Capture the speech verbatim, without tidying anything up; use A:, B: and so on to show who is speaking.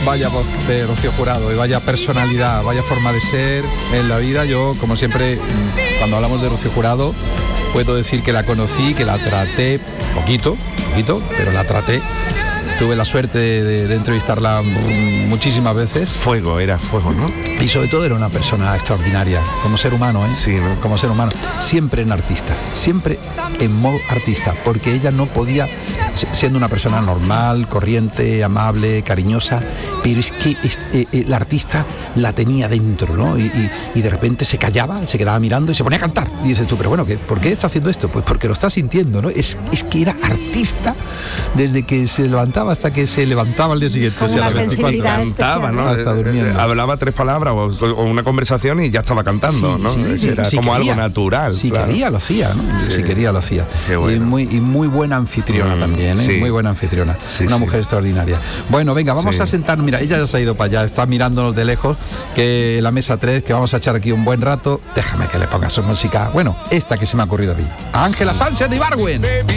A: Vaya voz de Rocío Jurado y vaya personalidad, vaya forma de ser en la vida. Yo, como siempre, cuando hablamos de Rocío Jurado, puedo decir que la conocí, que la traté poquito, poquito, pero la traté. Tuve la suerte de, de, de entrevistarla muchísimas veces.
B: Fuego, era fuego, ¿no?
A: Y sobre todo era una persona extraordinaria, como ser humano, ¿eh?
B: Sí, ¿no?
A: Como ser humano. Siempre en artista, siempre en modo artista, porque ella no podía, siendo una persona normal, corriente, amable, cariñosa, pero es que es, eh, el artista la tenía dentro, ¿no? Y, y, y de repente se callaba, se quedaba mirando y se ponía a cantar. Y dices tú, pero bueno, ¿qué, ¿por qué está haciendo esto? Pues porque lo está sintiendo, ¿no? Es, es que era artista desde que se levantaba hasta que se levantaba al día siguiente.
C: Con
A: o sea,
C: una
A: las veinticuatro
B: Cantaba, ¿no?
A: Hasta durmiendo.
B: Hablaba tres palabras o, o una conversación y ya estaba cantando,
A: Sí,
B: ¿no?
A: sí, sí,
B: Era
A: si
B: como
A: quería,
B: algo natural.
A: Si
B: claro.
A: quería lo hacía, ¿no?
B: Sí.
A: Si quería lo hacía.
B: Qué bueno.
A: Y muy, y muy buena anfitriona mm, también, ¿eh?
B: Sí.
A: Muy buena anfitriona.
B: Sí,
A: Una
B: sí.
A: mujer extraordinaria. Bueno, venga, vamos
B: Sí.
A: a sentarnos. Mira, ella ya se ha ido para allá, está mirándonos de lejos, que la mesa tres, que vamos a echar aquí un buen rato. Déjame que le ponga su música. Bueno, esta que se me ha ocurrido a mí. A Ángela Sánchez de Ibargüen.